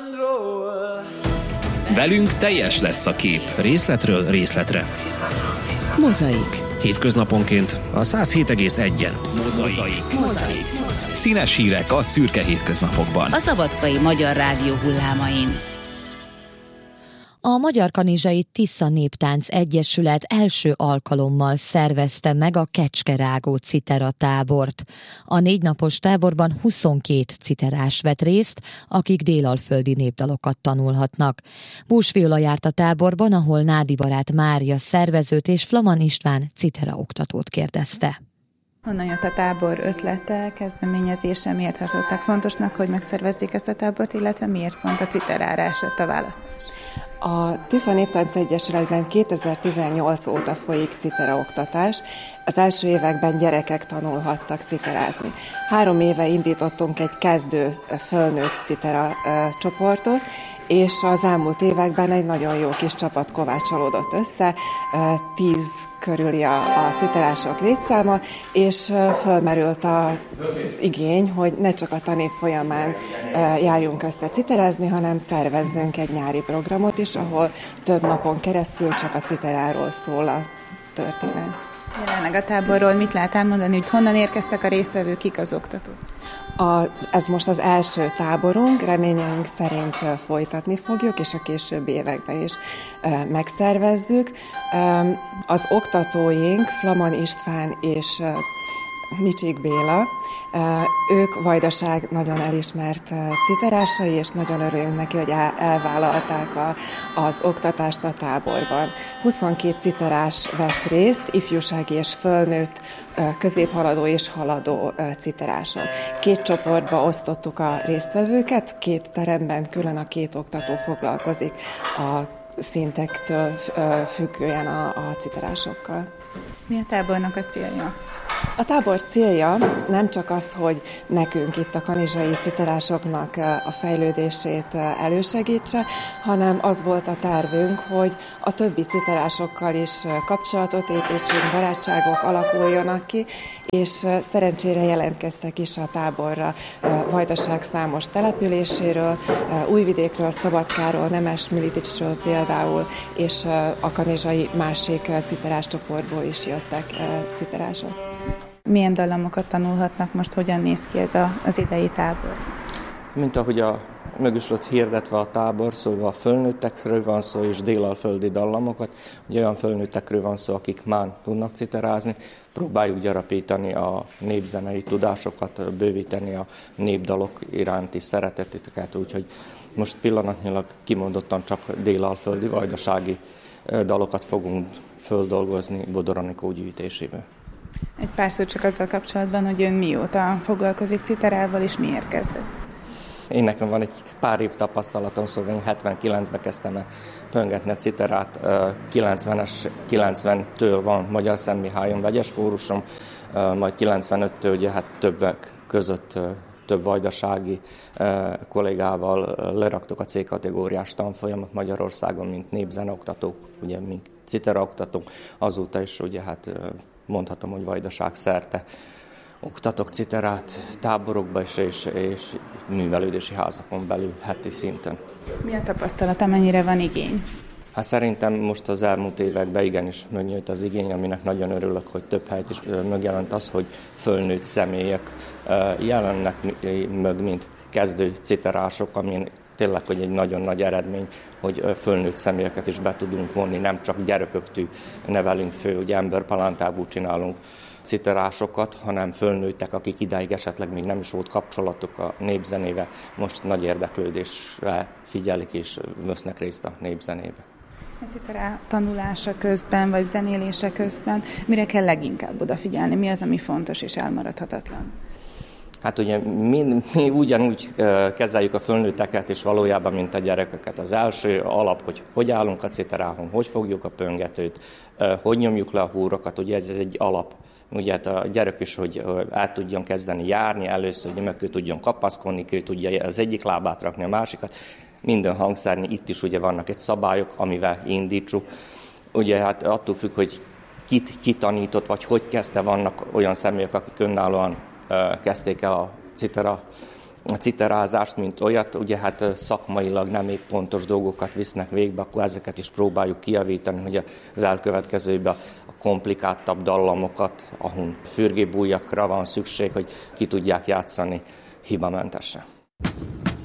Velünk teljes lesz a kép, részletről részletre. Mozaik. Hétköznaponként a 107,1-en. Mozaik. Színes hírek a szürke hétköznapokban. A Szabadkai Magyar Rádió hullámain. A Magyar Kanizsai Tisza Néptánc Egyesület első alkalommal szervezte meg a Kecskerágó citera tábort. A 4 napos táborban 22 citerás vett részt, akik délalföldi népdalokat tanulhatnak. Bús Viola járt a táborban, ahol Nádi Barát Mária szervezőt és Flaman István citera oktatót kérdezte. Honnan jött a tábor ötlete, kezdeményezése, miért tartották fontosnak, hogy megszervezzék ezt a tábort, illetve miért pont a citerára esett a választás? A Tisza Néptánc Egyesületben 2018 óta folyik citeraoktatás. Az első években gyerekek tanulhattak citerázni. 3 éve indítottunk egy kezdő fölnőtt citera csoportot, és az elmúlt években egy nagyon jó kis csapat kovácsolódott össze, 10 körüli a citerások létszáma, és fölmerült az igény, hogy ne csak a tanév folyamán járjunk össze citerázni, hanem szervezzünk egy nyári programot is, ahol több napon keresztül csak a citeráról szól a történet. Jelenleg a táborról mit lehet elmondani, hogy honnan érkeztek a résztvevők, kik az oktatók? Ez most az első táborunk, reményeink szerint folytatni fogjuk, és a későbbi években is megszervezzük. Az oktatóink Flaman István és Micsik Béla, ők Vajdaság nagyon elismert citerásai, és nagyon örülünk neki, hogy elvállalták az oktatást a táborban. 22 citerás vesz részt, ifjúsági és fölnőtt, középhaladó és haladó citerások. 2 csoportba osztottuk a résztvevőket, 2 teremben külön a 2 oktató foglalkozik a szintektől függően a citerásokkal. Mi a tábornak a célja? A tábor célja nem csak az, hogy nekünk itt a kanizsai citerásoknak a fejlődését elősegítse, hanem az volt a tervünk, hogy a többi citerásokkal is kapcsolatot építsünk, barátságok alakuljanak ki, és szerencsére jelentkeztek is a táborra Vajdaság számos településéről, Újvidékről, Szabadkáról, Nemesmiliticsről például, és a kanizsai másik citerás csoportból is jöttek citerások. Milyen dallamokat tanulhatnak most, hogyan néz ki ez az idei tábor? Mint ahogy mögös lett hirdetve a tábor, szóval a fölnőttekről van szó, és délalföldi dallamokat. Ugye olyan fölnőttekről van szó, akik már tudnak citerázni. Próbáljuk gyarapítani a népzenei tudásokat, bővíteni a népdalok iránti szeretetüket, úgyhogy most pillanatnyilag kimondottan csak délalföldi, vajdasági dalokat fogunk földolgozni Bodor Anikó gyűjtéséből. Egy pár szó csak azzal kapcsolatban, hogy ön mióta foglalkozik citerával, és miért kezdett? Én nekem van egy pár év tapasztalatom, szóval én 79-ben kezdtem el pöngetni a citerát, 90-től van Magyar Szentmihályon vegyes kórusom, majd 95-től ugye hát többek között több vajdasági kollégával leraktok a C-kategóriás tanfolyamot Magyarországon, mint népzeneoktatók, ugye mint citeraoktatók, azóta is ugye hát mondhatom, hogy Vajdaság szerte oktatok citerát táborokba és művelődési házakon belül heti szinten. Mi a tapasztalata, mennyire van igény? Hát szerintem most az elmúlt években igenis megnőtt az igény, aminek nagyon örülök, hogy több helyet is megjelent az, hogy fölnőtt személyek jelennek meg, mint kezdő citerások, amin tényleg, hogy egy nagyon nagy eredmény, hogy fölnőtt személyeket is be tudunk vonni, nem csak gyereköktől nevelünk fő, hogy emberpalántából csinálunk citerásokat, hanem fölnőttek, akik idáig esetleg még nem is volt kapcsolatuk a népzenével, most nagy érdeklődésre figyelik és vesznek részt a népzenébe. A citerá tanulása közben, vagy zenélése közben mire kell leginkább odafigyelni? Mi az, ami fontos és elmaradhatatlan? Hát ugye mi ugyanúgy kezeljük a fölnőtteket is valójában, mint a gyerekeket. Az első alap, hogy állunk a citeráhon, hogy fogjuk a pöngetőt, hogy nyomjuk le a húrokat, ugye ez egy alap. Ugye hát a gyerek is, hogy el tudjon kezdeni járni, először, hogy meg ő tudjon kapaszkodni, ő tudja az egyik lábát rakni, a másikat. Minden hangszerni, itt is ugye vannak egy szabályok, amivel indítsuk. Ugye hát attól függ, hogy kit tanított, vagy hogy kezdte, vannak olyan személyek, akik önállóan kezdték el a citera citerázást, mint olyat, ugye hát szakmailag nem épp pontos dolgokat visznek végbe, akkor ezeket is próbáljuk kijavítani, hogy az elkövetkezőben a komplikáltabb dallamokat, ahol fürgébújakra van szükség, hogy ki tudják játszani hibamentesen.